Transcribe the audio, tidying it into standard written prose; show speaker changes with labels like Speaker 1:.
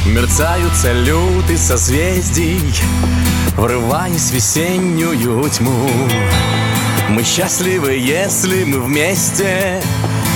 Speaker 1: Мерцают салюты созвездий, врываясь в весеннюю тьму. Мы счастливы, если мы вместе,